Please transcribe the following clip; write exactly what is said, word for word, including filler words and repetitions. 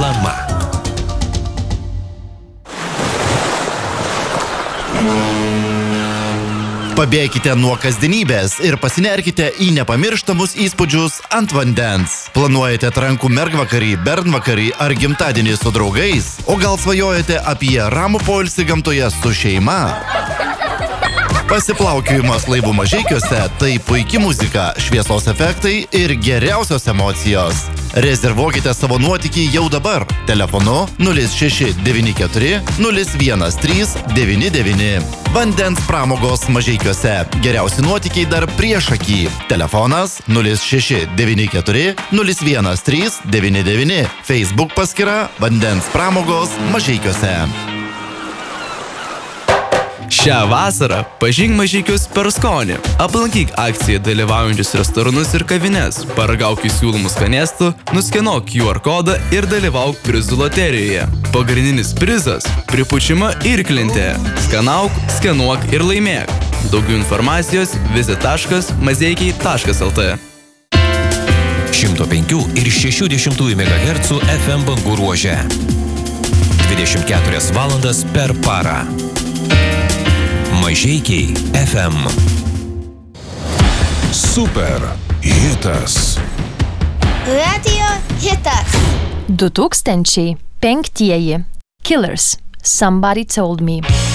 Reklama. Pabėkite nuo kasdienybės ir pasinerkite į nepamirštamus įspūdžius ant vandens. Planuojate trankų mergvakarį, bernvakarį ar gimtadienį su draugais? O gal svajojate apie ramų poilsį gamtoje su šeima? Pasiplaukiojimas laivų Mažeikiuose – tai puiki muzika, šviesos efektai ir geriausios emocijos. Rezervuokite savo nuotykį jau dabar. Telefonu nulis šeši devyni keturi nulis vienas trys devyni devyni. Vandens pramogos Mažeikiuose. Geriausi nuotykiai dar priešaky. Telefonas nulis šeši devyni keturi nulis vienas trys devyni devyni. Facebook paskyra Vandens pramogos Mažeikiuose. Šią vasarą pažink Mažeikius per skonį. Aplankyk akciją dalyvaujančius restoranus ir kavines, paragauk siūlomų skanėstų, nuskenuok Q R kodą ir dalyvauk prizų loterijoje. Pagrindinis prizas – pripučiama irklentė. Skanauk, skenuok ir laimėk. Daugiau informacijos visit taškas mazeikiai taškas el t. šimto penkių ir šešių dešimtųjų megahercų F M bangų ruože. dvidešimt keturias valandas per parą. Mažeikiai F M. Super hitas. Radio hitas. du tūkstančiai penktieji. Killers. Somebody Told Me.